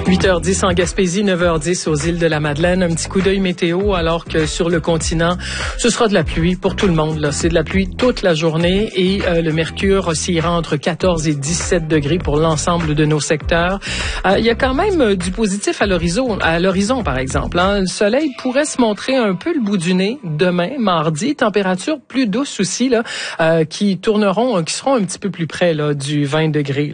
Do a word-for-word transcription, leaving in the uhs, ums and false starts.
huit heures dix en Gaspésie, neuf heures dix aux îles de la Madeleine. Un petit coup d'œil météo alors que sur le continent, ce sera de la pluie pour tout le monde. Là. C'est de la pluie toute la journée et euh, le mercure oscillera entre quatorze et dix-sept degrés pour l'ensemble de nos secteurs. Euh, il y a quand même euh, du positif à l'horizon, à l'horizon par exemple. Hein. Le soleil pourrait se montrer un peu le bout du nez demain, mardi. Températures plus douces aussi là, euh, qui tourneront, qui seront un petit peu plus près là, du vingt degrés.